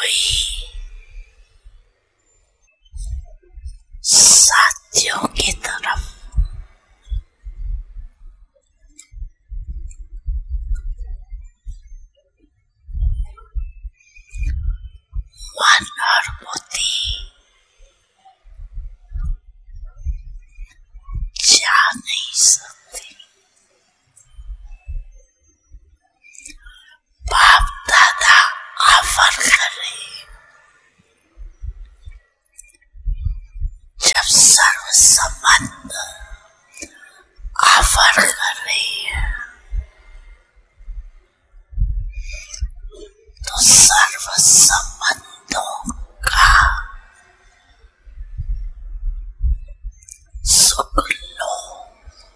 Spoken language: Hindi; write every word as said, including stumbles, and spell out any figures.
हुई साथियों की तरफ मन और बुद्धि जा नहीं सकती। बाप दादा ऑफर कर रहे हैं, जब सर्व संबंध ऑफर कर रही है तो सर्व संबंधों